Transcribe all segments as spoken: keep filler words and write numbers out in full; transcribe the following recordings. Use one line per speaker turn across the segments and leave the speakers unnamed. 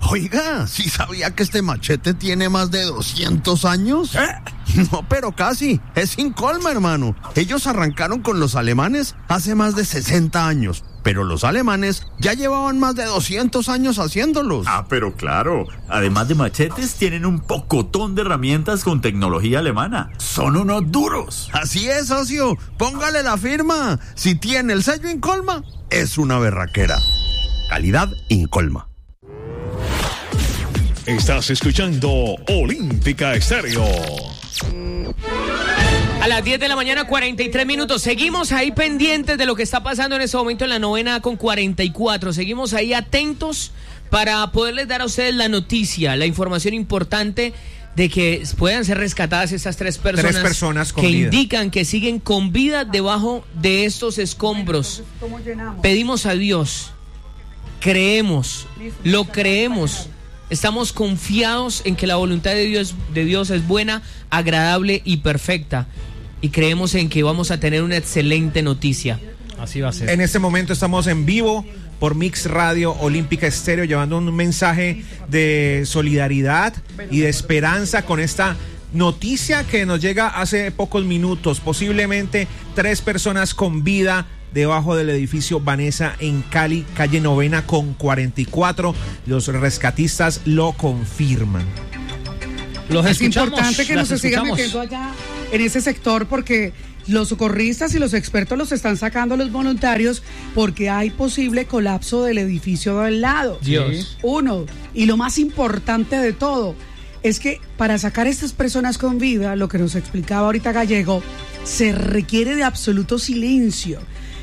Oiga, ¿sí sabía que este machete tiene más de doscientos años? ¿Eh? No, pero casi. Es Incolma, hermano. Ellos arrancaron con los alemanes hace más de sesenta años. Pero los alemanes ya llevaban más de doscientos años haciéndolos.
Ah, pero claro. Además de machetes, tienen un pocotón de herramientas con tecnología alemana. Son unos duros.
Así es, socio. Póngale la firma. Si tiene el sello Incolma, es una berraquera. Calidad Incolma.
Estás escuchando Olímpica Estéreo.
A las diez de la mañana, cuarenta y tres minutos. Seguimos ahí pendientes de lo que está pasando en este momento en la novena con cuarenta y cuatro. Seguimos ahí atentos para poderles dar a ustedes la noticia, la información importante de que puedan ser rescatadas estas tres personas,
tres personas con
que
vida.
indican que siguen con vida debajo de estos escombros. Pedimos a Dios, creemos, lo creemos. Estamos confiados en que la voluntad de Dios, de Dios es buena, agradable y perfecta. Y creemos en que vamos a tener una excelente noticia.
Así va a ser.
En este momento estamos en vivo por Mix Radio Olímpica Estéreo, llevando un mensaje de solidaridad y de esperanza con esta noticia que nos llega hace pocos minutos. Posiblemente tres personas con vida debajo del edificio Vanessa en Cali, calle Novena con cuarenta y cuatro. Los rescatistas lo confirman.
Los
es
escuchamos,
importante que no
las
se sigan
escuchamos.
metiendo allá en ese sector, porque los socorristas y los expertos los están sacando a los voluntarios porque hay posible colapso del edificio del lado.
Dios.
Uno, y lo más importante de todo es que para sacar a estas personas con vida, lo que nos explicaba ahorita Gallego, se requiere de absoluto silencio.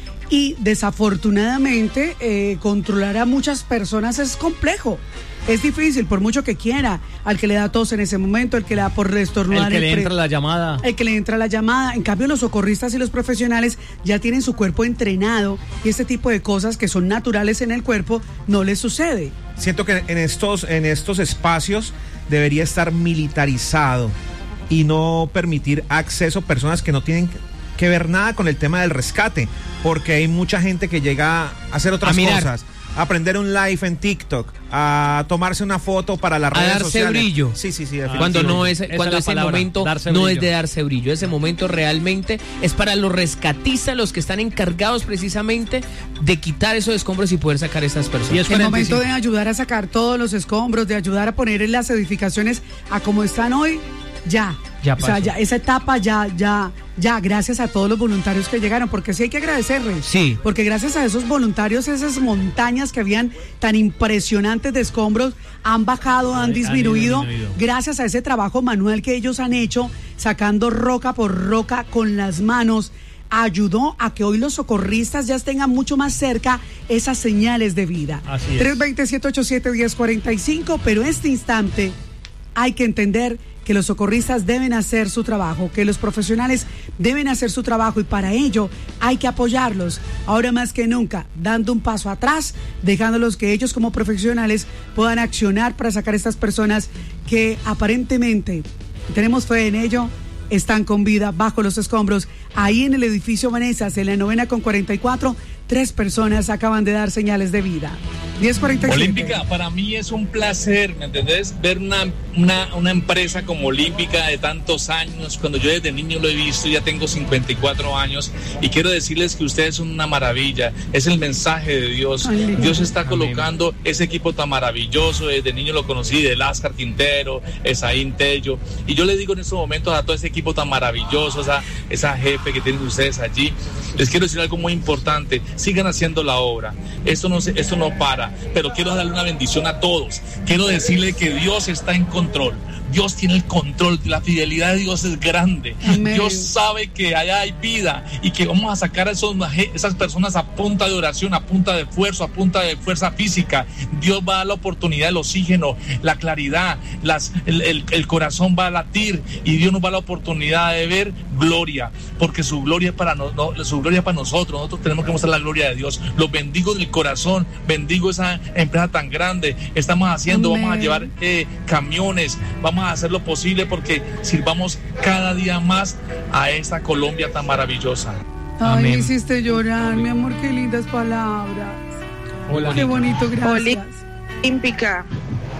Y desafortunadamente eh, controlar a muchas personas es complejo, es difícil, por mucho que quiera, al que le da tos en ese momento, el que le da por estornudar,
El que
el
le
pre-
entra la llamada.
el que le entra la llamada. En cambio, los socorristas y los profesionales ya tienen su cuerpo entrenado y este tipo de cosas que son naturales en el cuerpo no les sucede.
Siento que en estos, en estos espacios debería estar militarizado y no permitir acceso a personas que no tienen que ver nada con el tema del rescate, porque hay mucha gente que llega a hacer otras
A mirar.
cosas, a aprender un live en TikTok, a tomarse una foto para las
A
redes
darse
sociales.
brillo.
Sí, sí, sí.
Cuando no es,
Esa
cuando
es la
ese
palabra,
momento
darse
no
brillo.
es de darse brillo. Ese momento realmente es para los rescatistas, los que están encargados precisamente de quitar esos escombros y poder sacar a estas personas.
Y es
El
cuarenta y
momento
cinco.
de ayudar a sacar todos los escombros, de ayudar a poner en las edificaciones a como están hoy, ya.
Ya
o sea,
pasó.
ya, esa etapa ya, ya, ya, gracias a todos los voluntarios que llegaron, porque sí hay que agradecerles.
Sí.
Porque gracias a esos voluntarios, esas montañas que habían tan impresionantes de escombros han bajado, han
Han
disminuido,
disminuido.
gracias a ese trabajo manual que ellos han hecho, sacando roca por roca con las manos. Ayudó a que hoy los socorristas ya tengan mucho más cerca esas señales de vida.
Así es.
tres dos cero, siete ocho siete, uno cero cuatro cinco, pero en este instante hay que entender que los socorristas deben hacer su trabajo, que los profesionales deben hacer su trabajo y para ello hay que apoyarlos, ahora más que nunca, dando un paso atrás, dejándolos que ellos como profesionales puedan accionar para sacar a estas personas que aparentemente, tenemos fe en ello, están con vida bajo los escombros. Ahí en el edificio Vanessa, en la novena con cuarenta y cuatro, tres personas acaban de dar señales de vida. diez cuarenta y siete.
Olímpica, para mí es un placer, ¿me entendés? Ver una, una, una empresa como Olímpica de tantos años. Cuando yo desde niño lo he visto, ya tengo cincuenta y cuatro años y quiero decirles que ustedes son una maravilla. Es el mensaje de Dios.
Ay,
Dios está colocando ese equipo tan maravilloso. Desde niño lo conocí, de Láscar Quintero, Esaín Tello. Y yo le digo en estos momentos a todo ese equipo tan maravilloso, esa, esa jefe que tienen ustedes allí, les quiero decir algo muy importante. Sigan haciendo la obra. Esto no, se, esto no para, pero quiero darle una bendición a todos. Quiero decirle que Dios está en control. Dios tiene el control, la fidelidad de Dios es grande.
Amén.
Dios sabe que allá hay vida y que vamos a sacar a esos, esas personas a punta de oración, a punta de esfuerzo, a punta de fuerza física. Dios va a dar la oportunidad, el oxígeno, la claridad, las, el, el, el corazón va a latir y Dios nos va a dar la oportunidad de ver gloria, porque su gloria es para, no, no, su gloria es para nosotros. Nosotros tenemos que mostrar la gloria de Dios. Los bendigo del corazón, bendigo esa empresa tan grande. Estamos haciendo,
Amén.
vamos a llevar eh, camiones, vamos a hacer lo posible porque sirvamos cada día más a esta Colombia tan maravillosa.
Ay,
Amén.
me hiciste llorar, mi amor, qué lindas palabras.
Hola.
Qué bonito, gracias.
Olímpica,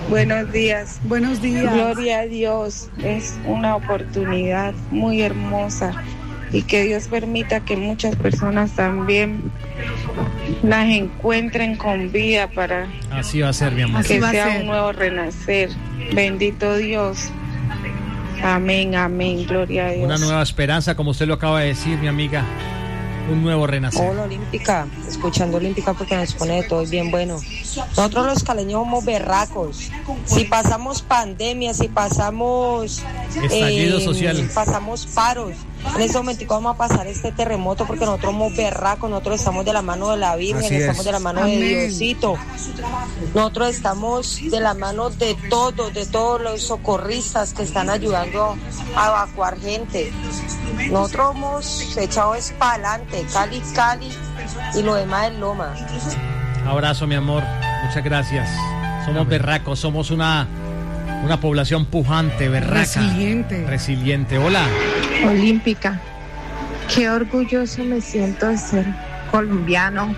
Buenos días.
Buenos días.
Gloria a Dios. Es una oportunidad muy hermosa y que Dios permita que muchas personas también las encuentren con vida para
Así va a ser, mi amor.
que
va a
sea
ser.
un nuevo renacer. Bendito Dios. Amén, amén. Gloria a Dios.
Una nueva esperanza, como usted lo acaba de decir, mi amiga. Un nuevo renacer.
Hola Olímpica, escuchando Olímpica porque nos pone de todo, es bien bueno. Nosotros los caleños somos berracos. Si pasamos pandemia, si pasamos
Estallido
eh,
social.
pasamos paros. En este momento vamos a pasar este terremoto porque nosotros somos berracos, nosotros estamos de la mano de la Virgen,
Así
estamos
es.
de la mano
Amén.
de Diosito. Nosotros estamos de la mano de todos, de todos los socorristas que están ayudando a evacuar gente. Nosotros hemos echado es para adelante, Cali, Cali y lo demás es Loma.
Abrazo, mi amor. Muchas gracias. Somos berracos, somos una, una población pujante, berraca.
Resiliente.
Resiliente. Hola.
Olímpica, qué orgulloso me siento de ser colombiano.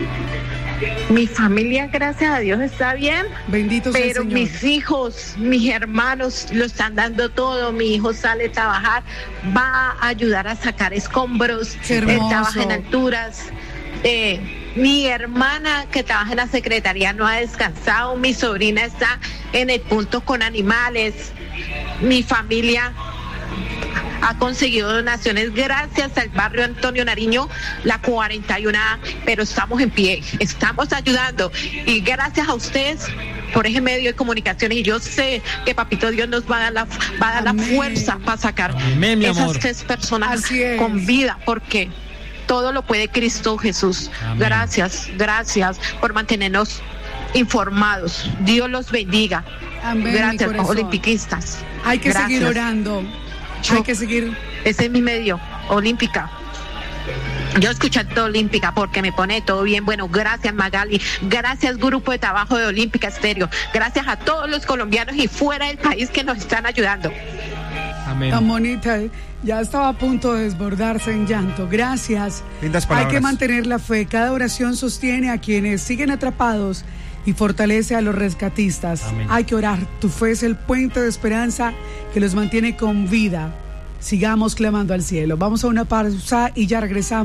Mi familia, gracias a Dios, está bien,
Bendito sea el
pero
Señor.
mis hijos, mis hermanos lo están dando todo. Mi hijo sale a trabajar, va a ayudar a sacar escombros,
Qué
él
hermoso.
trabaja en alturas. Eh, mi hermana que trabaja en la secretaría no ha descansado, mi sobrina está en el punto con animales, mi familia ha conseguido donaciones gracias al barrio Antonio Nariño, la cuarenta y uno A, pero estamos en pie, estamos ayudando y gracias a ustedes por ese medio de comunicaciones y yo sé que Papito Dios nos va a dar la, va a dar la
Amén.
fuerza para sacar
Amén, mi
esas
amor.
tres personas
Así es.
con vida, porque todo lo puede Cristo Jesús.
Amén.
Gracias, gracias por mantenernos informados. Dios los bendiga.
Amén, mi
Gracias,
corazón.
olimpiquistas.
Hay que
Gracias.
seguir orando.
Yo-
Hay que seguir.
Ese es mi medio, Olímpica. Yo escuchando Olímpica porque me pone todo bien. Bueno, gracias Magali, gracias Grupo de Trabajo de Olímpica Estéreo, gracias a todos los colombianos y fuera del país que nos están ayudando.
Amén.
Tan bonita, ya estaba a punto de desbordarse en llanto. Gracias.
Lindas
Hay
palabras.
que mantener la fe. Cada oración sostiene a quienes siguen atrapados y fortalece a los rescatistas.
Amén.
Hay que orar. Tu fe es el puente de esperanza que los mantiene con vida. Sigamos clamando al cielo. Vamos a una pausa y ya regresamos.